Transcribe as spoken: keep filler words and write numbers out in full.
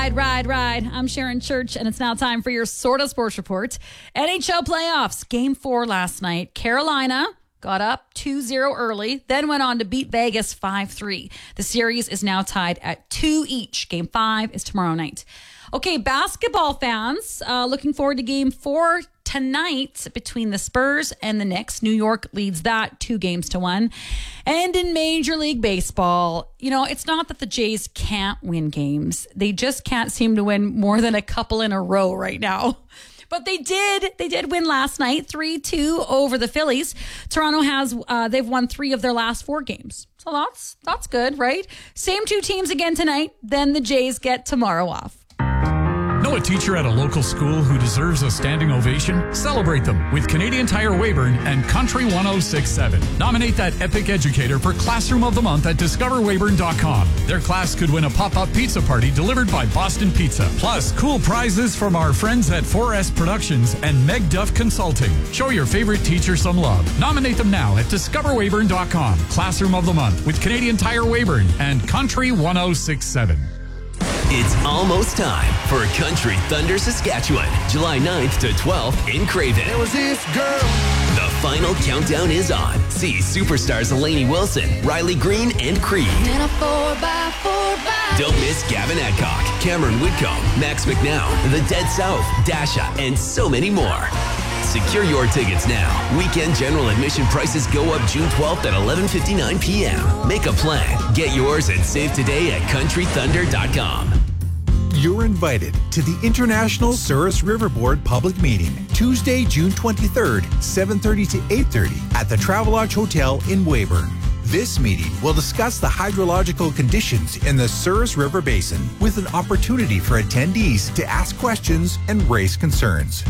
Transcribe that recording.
Ride, ride, ride. I'm Sharon Church, and it's now time for your Sort of Sports Report. N H L playoffs, game four last night. Carolina got up two zero early, then went on to beat Vegas five three. The series is now tied at two each. Game five is tomorrow night. Okay, basketball fans, uh, looking forward to game four tonight between the Spurs and the Knicks. New York leads that two games to one. And in Major League Baseball, you know, it's not that the Jays can't win games. They just can't seem to win more than a couple in a row right now. But they did. They did win last night, three two over the Phillies. Toronto has, uh, they've won three of their last four games. So that's, that's good, right? Same two teams again tonight. Then the Jays get tomorrow off. Know a teacher at a local school who deserves a standing ovation? Celebrate them with Canadian Tire Weyburn and Country one oh six point seven. Nominate that epic educator for Classroom of the Month at discover weyburn dot com. Their class could win a pop-up pizza party delivered by Boston Pizza. Plus, cool prizes from our friends at four S Productions and Meg Duff Consulting. Show your favorite teacher some love. Nominate them now at discover weyburn dot com. Classroom of the Month with Canadian Tire Weyburn and Country one oh six point seven. It's almost time for Country Thunder Saskatchewan, July ninth to twelfth in Craven. It was this girl. The final countdown is on. See superstars Lainey Wilson, Riley Green, and Creed. In a four by four by Don't miss Gavin Adcock, Cameron Whitcomb, Max McNown, The Dead South, Dasha, and so many more. Secure your tickets now. Weekend general admission prices go up June twelfth at eleven fifty-nine p.m. Make a plan. Get yours and save today at country thunder dot com. You're invited to the International Souris River Board public meeting, Tuesday, June twenty-third, seven thirty to eight thirty at the Travelodge Hotel in Weyburn. This meeting will discuss the hydrological conditions in the Souris River Basin with an opportunity for attendees to ask questions and raise concerns.